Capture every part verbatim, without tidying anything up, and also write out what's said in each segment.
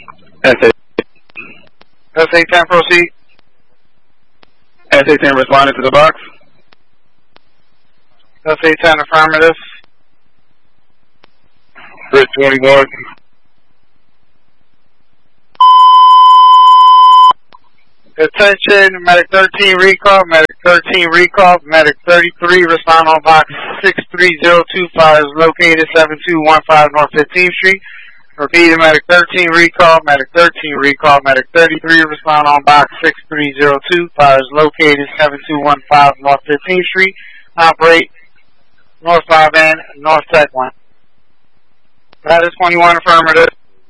S A S A ten, proceed. S A ten responding to the box. S A ten, affirmative. Bridge twenty-one. Attention, Medic thirteen recall, Medic thirteen recall, Medic thirty-three respond on box six three zero two five is located seven two one five North fifteenth Street. Repeated, Medic thirteen recall, Medic thirteen recall, Medic thirty-three respond on box six three zero two five is located seven two one five North fifteenth Street. Operate North five N, North Tech one. That is twenty-one, affirmative.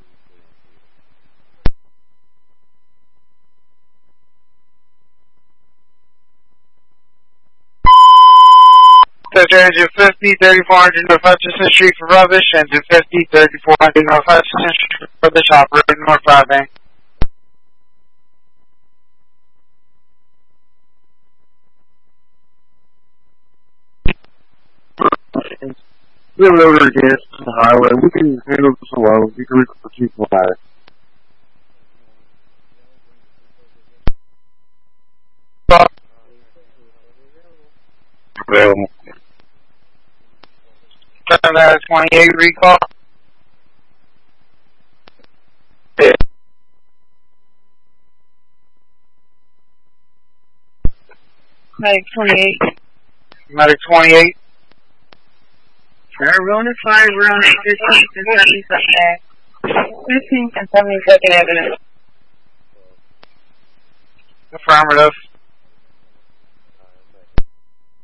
Engine fifty, thirty-four hundred North Hutchinson Street for rubbish. Engine fifty, thirty-four hundred North Hutchinson Street for rubbish. Operating North five N. Live over against the highway. We can handle this alone. We can recoup the people about it. Well, That is twenty-eight recall. yeah. Medic twenty-eight. Medic twenty-eight. Sir, we're on the fire. We're on the fifteenth and seventy-second. fifteenth and seventy-second Avenue. Affirmative.